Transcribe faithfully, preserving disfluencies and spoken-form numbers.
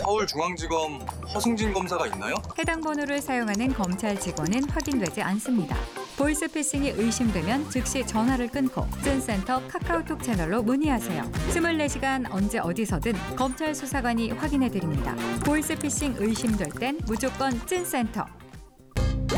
서울중앙지검 허승진 검사가 있나요? 해당 번호를 사용하는 검찰 직원은 확인되지 않습니다. 보이스피싱이 의심되면 즉시 전화를 끊고 찐센터 카카오톡 채널로 문의하세요. 이십사 시간 언제 어디서든 검찰 수사관이 확인해드립니다. 보이스피싱 의심될 땐 무조건 찐센터.